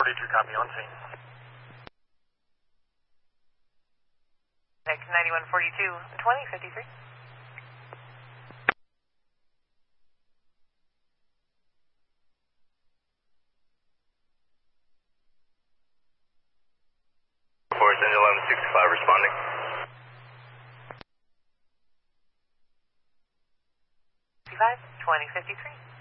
42, copy on scene. Next 9142, 2053. Force engine 1165 responding. 2053.